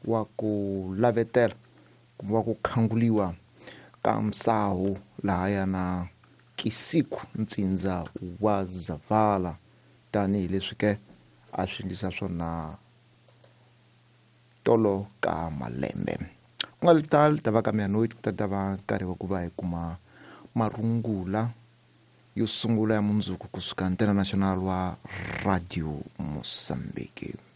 wa ku lavetela kumbe wa ku khanguliwa ka Msahu lahaya na Kisiku ntsindza wa Zavala tanihileswi ke a swi endlisa swona tolo ka malembe. Ku nga ta va ka Mianoti ku ta va nkarhi wa ku va hi kuma marungula yo sungula ya mundzuku kusuka Antena Nacional wa Radio Mozambique.